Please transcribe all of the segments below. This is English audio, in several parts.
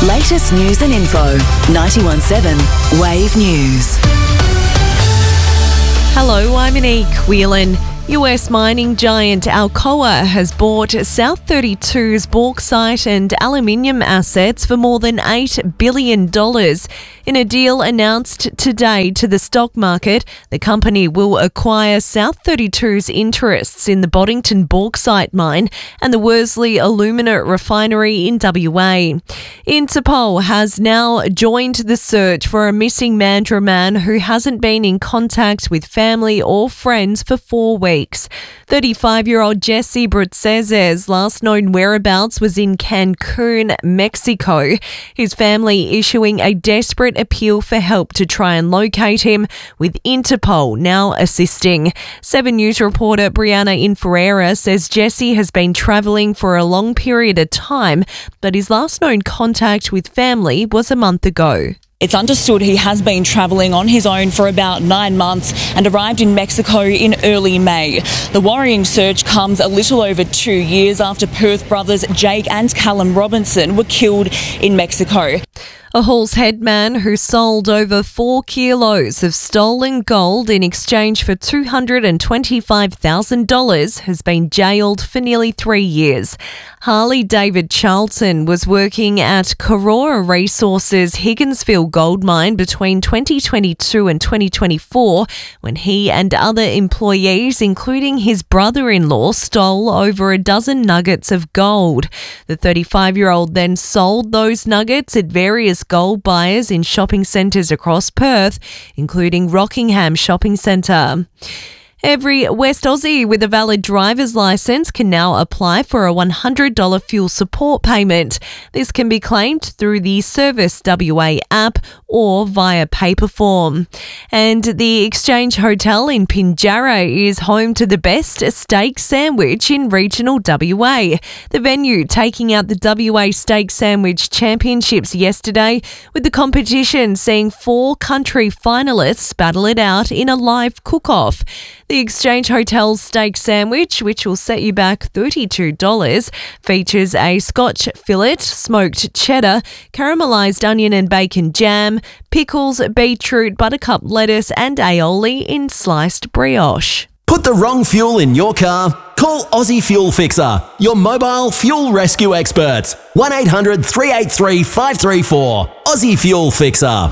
Latest news and info. 91.7 Wave News. Hello, I'm Monique Whelan. US mining giant Alcoa has bought South32's bauxite and aluminium assets for more than $8 billion. In a deal announced today to the stock market, the company will acquire South32's interests in the Boddington bauxite mine and the Worsley alumina refinery in WA. Interpol has now joined the search for a missing Mandurah man who hasn't been in contact with family or friends for 4 weeks. 35-year-old Jesse Brutzez's last known whereabouts was in Cancun, Mexico. His family issuing a desperate appeal for help to try and locate him, with Interpol now assisting. 7 News reporter Brianna Inferreira says Jesse has been travelling for a long period of time, but his last known contact with family was a month ago. It's understood he has been travelling on his own for about 9 months and arrived in Mexico in early May. The worrying search comes a little over 2 years after Perth brothers Jake and Callum Robinson were killed in Mexico. A Halls Head man who sold over 4 kilos of stolen gold in exchange for $225,000 has been jailed for nearly 3 years. Harley David Charlton was working at Karora Resources Higginsville gold mine between 2022 and 2024 when he and other employees, including his brother-in-law, stole over a dozen nuggets of gold. The 35-year-old then sold those nuggets at various gold buyers in shopping centres across Perth, including Rockingham Shopping Centre. Every West Aussie with a valid driver's licence can now apply for a $100 fuel support payment. This can be claimed through the Service WA app or via paper form. And the Exchange Hotel in Pinjarra is home to the best steak sandwich in regional WA. The venue taking out the WA Steak Sandwich Championships yesterday, with the competition seeing 4 country finalists battle it out in a live cook-off. The Exchange Hotel's steak sandwich, which will set you back $32, features a Scotch fillet, smoked cheddar, caramelised onion and bacon jam, pickles, beetroot, buttercup lettuce and aioli in sliced brioche. Put the wrong fuel in your car? Call Aussie Fuel Fixer, your mobile fuel rescue experts. 1800 383 534. Aussie Fuel Fixer.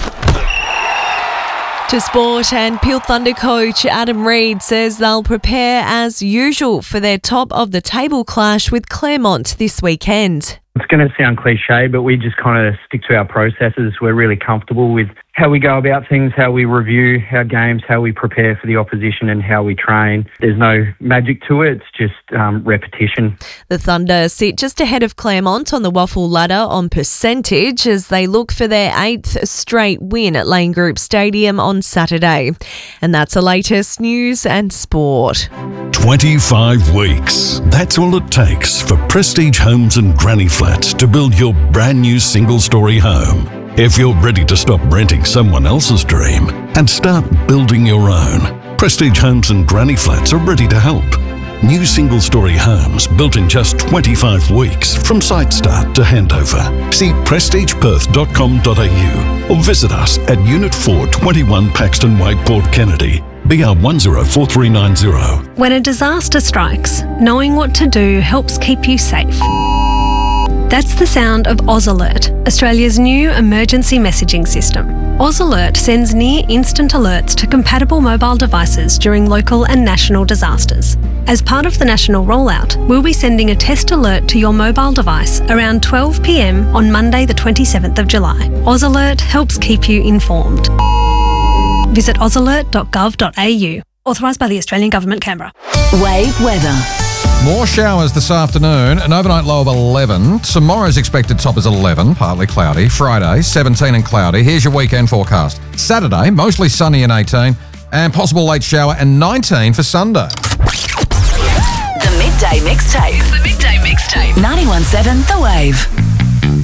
To sport, and Peel Thunder coach Adam Reid says they'll prepare as usual for their top-of-the-table clash with Claremont this weekend. It's going to sound cliche, but we just kind of stick to our processes. We're really comfortable with how we go about things, how we review our games, how we prepare for the opposition and how we train. There's no magic to it. It's just repetition. The Thunder sit just ahead of Claremont on the waffle ladder on percentage as they look for their 8th straight win at Lane Group Stadium on Saturday. And that's the latest news and sport. 25 weeks. That's all it takes for Prestige Homes and Granny Flats to build your brand new single-storey home. If you're ready to stop renting someone else's dream and start building your own, Prestige Homes and Granny Flats are ready to help. New single-storey homes built in just 25 weeks from site start to handover. See prestigeperth.com.au or visit us at Unit 4, 21 Paxton Way, Port Kennedy. BR 104390. When a disaster strikes, knowing what to do helps keep you safe. That's the sound of Oz Alert, Australia's new emergency messaging system. Oz Alert sends near-instant alerts to compatible mobile devices during local and national disasters. As part of the national rollout, we'll be sending a test alert to your mobile device around 12 p.m. on Monday the 27th of July. Oz Alert helps keep you informed. Visit ozalert.gov.au. Authorised by the Australian Government, Canberra. Wave weather. More showers this afternoon, an overnight low of 11. Tomorrow's expected top is 11, partly cloudy. Friday, 17 and cloudy. Here's your weekend forecast. Saturday, mostly sunny and 18, and possible late shower and 19 for Sunday. The Midday Mixtape. 91.7 The Wave.